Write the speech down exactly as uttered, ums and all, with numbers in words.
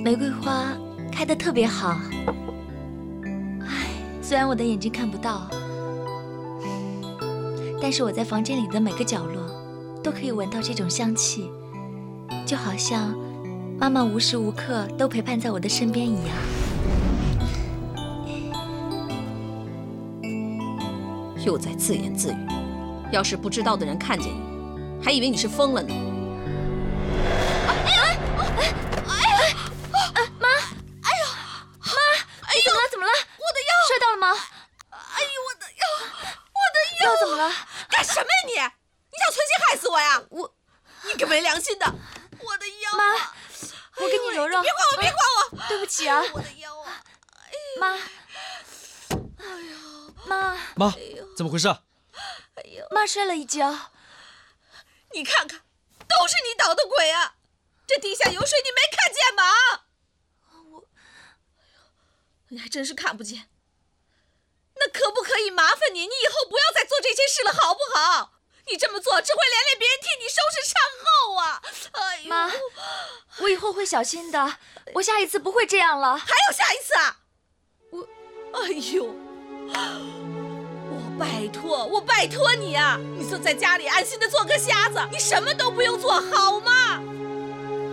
玫瑰花开得特别好。唉，虽然我的眼睛看不到，但是我在房间里的每个角落都可以闻到这种香气，就好像妈妈无时无刻都陪伴在我的身边一样。 又在自言自语，要是不知道的人看见你，还以为你是疯了呢。 哎呀！哎呀！妈！哎呦！妈！你怎么了？怎么了？ 我的腰！ 摔到了吗？ 哎呦，我的腰！我的腰！ 腰怎么了？ 干什么呀你？你想存心害死我呀？ 我， 你个没良心的！我的腰！ 妈，我给你揉揉。 别管我，别管我！ 对不起啊， 我的腰啊！ 妈。 哎呦， 妈！ 妈，怎么回事？ 哎呦， 妈摔了一跤。 你看看，都是你捣的鬼啊！这地下有水，你没看见吗？我，你还真是看不见。那可不可以麻烦你，你以后不要再做这些事了，好不好？你这么做只会连累别人替你收拾善后啊！哎呦， 妈，我以后会小心的，我下一次不会这样了。 还有下一次啊？ 我， 哎呦，我拜托，我拜托你啊！你就在家里安心的做个瞎子，你什么都不用做，好吗？